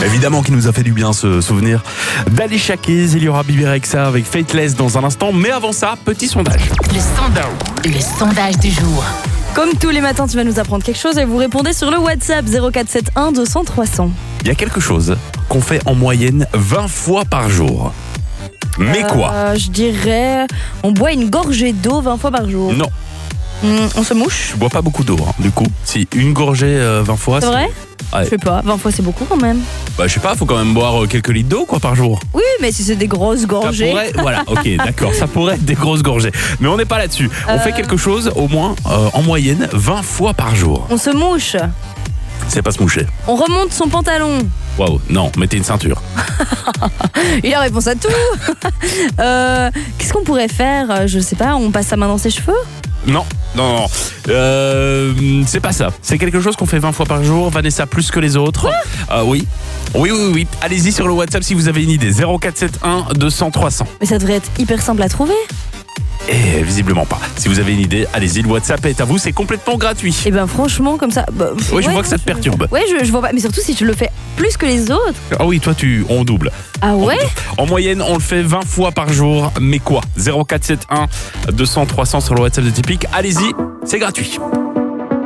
Évidemment qu'il nous a fait du bien ce souvenir d'Alicia Keys. Il y aura Bebe Rexha avec Faithless dans un instant. Mais avant ça, petit sondage. Le sondage du jour. Comme tous les matins, tu vas nous apprendre quelque chose et vous répondez sur le WhatsApp 0471 200 300. Il y a quelque chose qu'on fait en moyenne 20 fois par jour. Mais quoi? Je dirais, on boit une gorgée d'eau 20 fois par jour. Non, On se mouche. je bois pas beaucoup d'eau. Du coup, si une gorgée 20 fois... C'est vrai? Ouais. Je sais pas, 20 fois c'est beaucoup quand même. Bah, je sais pas, faut quand même boire quelques litres d'eau par jour. Oui, mais si c'est des grosses Ça gorgées. pourrait, voilà, ok, d'accord, ça pourrait être des grosses gorgées. Mais on n'est pas là-dessus. On fait quelque chose au moins en moyenne 20 fois par jour. On se mouche. C'est pas se moucher. On remonte son pantalon. Waouh, non, mettez une ceinture. Il a réponse à tout. Qu'est-ce qu'on pourrait faire? Je sais pas, on passe sa main dans ses cheveux? Non. C'est pas ça. C'est quelque chose qu'on fait 20 fois par jour. Vanessa plus que les autres. Oui. Oui. Allez-y sur le WhatsApp si vous avez une idée. 0471 200 300. Mais ça devrait être hyper simple à trouver. Et visiblement pas. Si vous avez une idée, allez-y, le WhatsApp est à vous. C'est complètement gratuit. Et ben franchement, comme ça... Oui, je vois que ça te perturbe. Ouais, je vois pas. Mais surtout si tu le fais plus que les autres. Ah oui, toi, on double. Ah ouais? En moyenne, on le fait 20 fois par jour. Mais quoi? 0471 200 300 sur le WhatsApp de Typique. Allez-y, c'est gratuit.